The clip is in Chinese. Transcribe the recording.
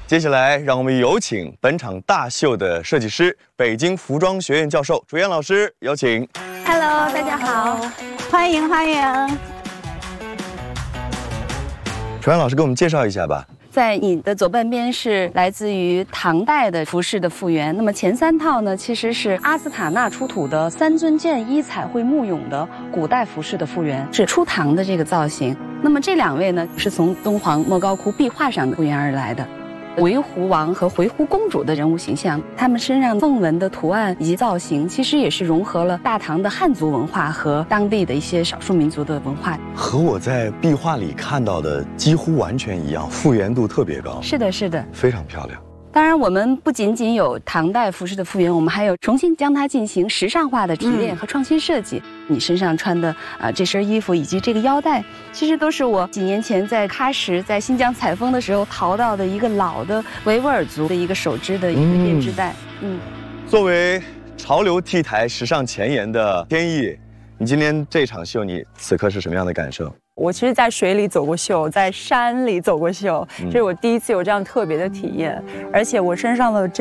接下来，让我们有请本场大秀的设计师、北京服装学院教授楚燕老师，有请。 Hello， 大家好，欢迎欢迎。 楚燕老师给我们介绍一下吧。 在你的左半边是来自于唐代的服饰的复原，那么前3套呢，其实是阿斯塔纳出土的3尊剑衣彩绘木俑的古代服饰的复原，是初唐的这个造型。那么这2位呢，是从敦煌莫高窟壁画上复原而来的。维胡王和回鹘公主的人物形象，他们身上凤纹的图案以及造型，其实也是融合了大唐的汉族文化和当地的一些少数民族的文化。 和我在壁画里看到的几乎完全一样，复原度特别高。 是的，是的， 非常漂亮。 当然，我们不仅仅有唐代服饰的复原，我们还有重新将它进行时尚化的提炼和创新设计。你身上穿的这身衣服以及这个腰带，其实都是我几年前在喀什在新疆采风的时候淘到的一个老的维吾尔族的一个手织的一个编织带。 作为潮流 T 台时尚前沿的天意，你今天这场秀，你此刻是什么样的感受？ 我其实，在水里走过秀，在山里走过秀，这是我第一次有这样特别的体验，而且我身上的